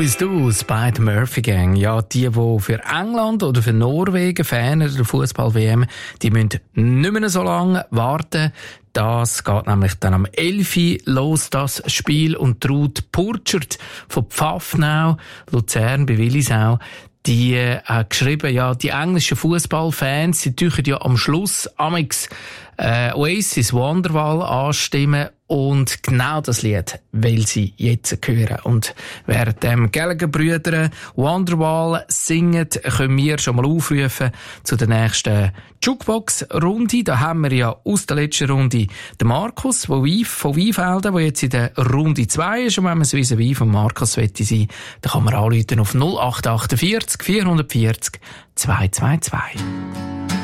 bist du, bei der Murphy Gang. Ja, die für England oder für Norwegen Fan der Fußball-WM, die müssen nicht mehr so lange warten. Das geht nämlich dann am 11. Uhr los, das Spiel. Und Ruth Purchert von Pfaffenau, Luzern bei Willisau, die hat geschrieben, ja, die englischen Fußballfans, die tun ja am Schluss amix Oasis Wonderwall anstimmen und genau das Lied will sie jetzt hören. Und während dem Gallagher-Brüder Wonderwall singen, können wir schon mal aufrufen zu der nächsten Jukebox-Runde. Da haben wir ja aus der letzten Runde den Markus von Weinfelden, der jetzt in der Runde 2 ist. Und wenn man so wie von Markus sein will, dann kann man anrufen auf 0848 440 222.